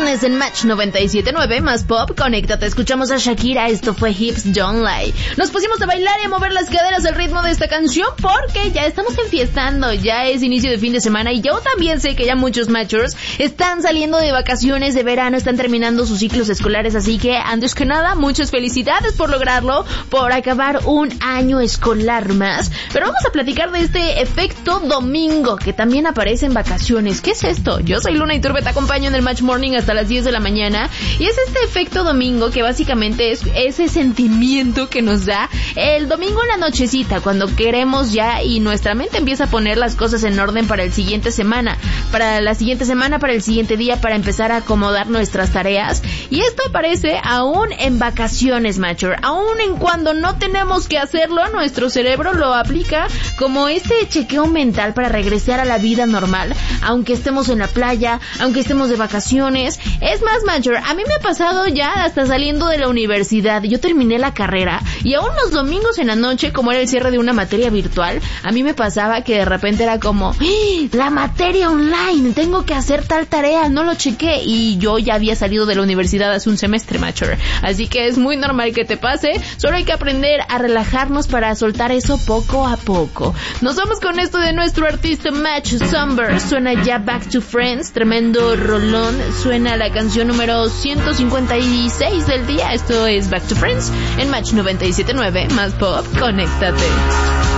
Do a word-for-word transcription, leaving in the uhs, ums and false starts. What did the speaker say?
viernes en Match noventa y siete punto nueve, más pop, conéctate, escuchamos a Shakira, esto fue Hips Don't Lie. Nos pusimos a bailar y a mover las caderas al ritmo de esta canción porque ya estamos enfiestando, ya es inicio de fin de semana y yo también sé que ya muchos matchers están saliendo de vacaciones de verano, están terminando sus ciclos escolares, así que antes que nada, muchas felicidades por lograrlo, por acabar un año escolar más. Pero vamos a platicar de este efecto domingo que también aparece en vacaciones. ¿Qué es esto? Yo soy Luna Iturbe, te acompaño en el Match Morning hasta las diez de la mañana y es este efecto domingo que básicamente es ese sentimiento que nos da el domingo en la nochecita cuando queremos ya y nuestra mente empieza a poner las cosas en orden para el siguiente semana, para la siguiente semana, para el siguiente día, para empezar a acomodar nuestras tareas. Y esto aparece aún en vacaciones, Matcher, aún en cuando no tenemos que hacerlo, nuestro cerebro lo aplica como este chequeo mental para regresar a la vida normal, aunque estemos en la playa, aunque estemos de vacaciones. Es más, Matcher, a mí me ha pasado ya hasta saliendo de la universidad. Yo terminé la carrera y aún los domingos en la noche, como era el cierre de una materia virtual, a mí me pasaba que de repente era como, ¡Ah! La materia online, tengo que hacer tal tarea, no lo chequé, y yo ya había salido de la universidad hace un semestre, Matcher. Así que es muy normal que te pase, solo hay que aprender a relajarnos para soltar eso poco a poco. Nos vamos con esto de nuestro artista Match Somber, suena ya Back to Friends, tremendo rolón, suena la canción número ciento cincuenta y seis del día, esto es Back to Friends en Match noventa y siete punto nueve, más pop, conéctate.